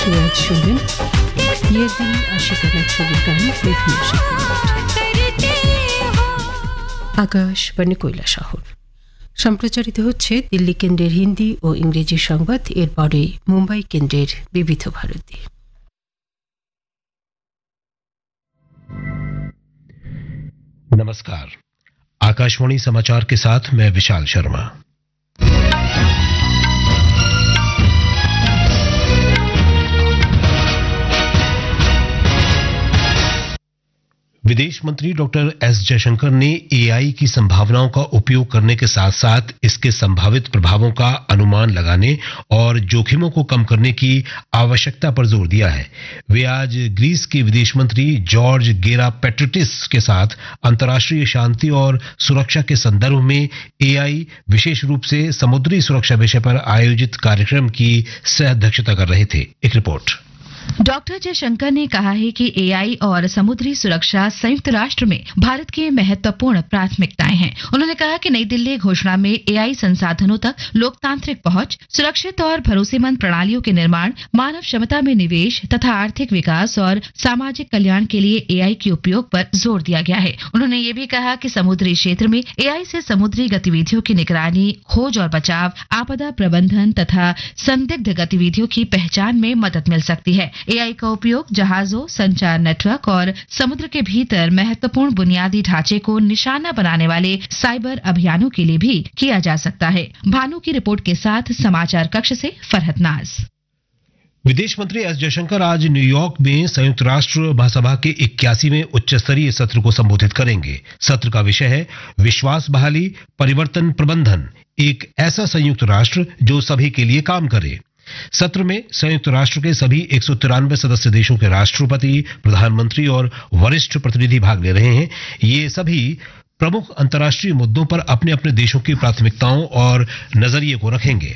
आज শুনবেন বিয়ের দিন আশিকানা ছবির গান বিভিন্ন আকাশবাণী কৈলাসহর সম্প্রচারিত হচ্ছে দিল্লি কেন্দ্রের হিন্দি ও ইংরেজি সংবাদ, এরপরে মুম্বাই केंद्रेर विविध भारती। नमस्कार, आकाशवाणी समाचार के साथ मैं विशाल शर्मा। विदेश मंत्री डॉक्टर एस जयशंकर ने एआई की संभावनाओं का उपयोग करने के साथ साथ इसके संभावित प्रभावों का अनुमान लगाने और जोखिमों को कम करने की आवश्यकता पर जोर दिया है। वे आज ग्रीस के विदेश मंत्री जॉर्ज गेरापेट्रिटिस के साथ अंतर्राष्ट्रीय शांति और सुरक्षा के संदर्भ में एआई, विशेष रूप से समुद्री सुरक्षा विषय पर आयोजित कार्यक्रम की सह अध्यक्षता कर रहे थे। एक रिपोर्ट। डॉक्टर जयशंकर ने कहा है कि एआई और समुद्री सुरक्षा संयुक्त राष्ट्र में भारत की महत्वपूर्ण प्राथमिकताएं हैं। उन्होंने कहा कि नई दिल्ली घोषणा में एआई संसाधनों तक लोकतांत्रिक पहुंच, सुरक्षित और भरोसेमंद प्रणालियों के निर्माण, मानव क्षमता में निवेश तथा आर्थिक विकास और सामाजिक कल्याण के लिए एआई के उपयोग पर जोर दिया गया है। उन्होंने ये भी कहा कि समुद्री क्षेत्र में एआई से समुद्री गतिविधियों की निगरानी, खोज और बचाव, आपदा प्रबंधन तथा संदिग्ध गतिविधियों की पहचान में मदद मिल सकती है। एआई का उपयोग जहाजों, संचार नेटवर्क और समुद्र के भीतर महत्वपूर्ण बुनियादी ढांचे को निशाना बनाने वाले साइबर अभियानों के लिए भी किया जा सकता है। भानु की रिपोर्ट के साथ समाचार कक्ष से फरहत नाज। विदेश मंत्री एस जयशंकर आज न्यूयॉर्क में संयुक्त राष्ट्र महासभा के 81वें उच्च स्तरीय सत्र को संबोधित करेंगे। सत्र का विषय है विश्वास बहाली, परिवर्तन प्रबंधन, एक ऐसा संयुक्त राष्ट्र जो सभी के लिए काम करे। सत्र में संयुक्त राष्ट्र के सभी 193 सदस्य देशों के राष्ट्रपति, प्रधानमंत्री और वरिष्ठ प्रतिनिधि भाग ले रहे हैं। ये सभी प्रमुख अंतर्राष्ट्रीय मुद्दों पर अपने अपने देशों की प्राथमिकताओं और नजरिए को रखेंगे।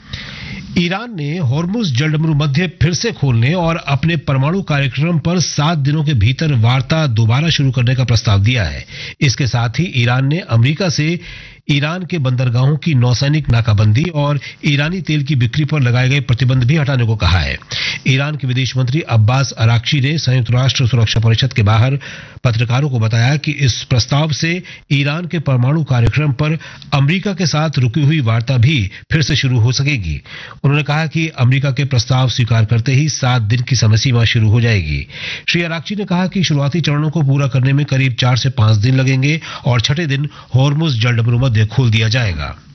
ईरान ने हॉर्मुज जलडमरू मध्य फिर से खोलने और अपने परमाणु कार्यक्रम पर 7 दिनों के भीतर वार्ता दोबारा शुरू करने का प्रस्ताव दिया है। इसके साथ ही ईरान ने अमेरिका से ईरान के बंदरगाहों की नौसैनिक नाकाबंदी और ईरानी तेल की बिक्री पर लगाए गए प्रतिबंध भी हटाने को कहा है। ईरान के विदेश मंत्री अब्बास अराक्ची ने संयुक्त राष्ट्र सुरक्षा परिषद के बाहर पत्रकारों को बताया कि इस प्रस्ताव से ईरान के परमाणु कार्यक्रम पर अमेरिका के साथ रुकी हुई वार्ता भी फिर से शुरू हो सकेगी। उन्होंने कहा कि अमेरिका के प्रस्ताव स्वीकार करते ही 7 दिन की समय सीमा शुरू हो जाएगी। श्री अराक्ची ने कहा कि शुरुआती चरणों को पूरा करने में करीब 4 से 5 दिन लगेंगे और छठे दिन हॉर्मुज जलडमरू मध्य खोल दिया जाएगा।